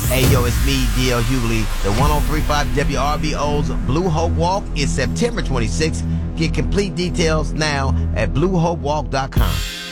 Hey yo, it's me, DL Hughley. The 1035 WRBO's Blue Hope Walk is September 26th. Get complete details now at bluehopewalk.com.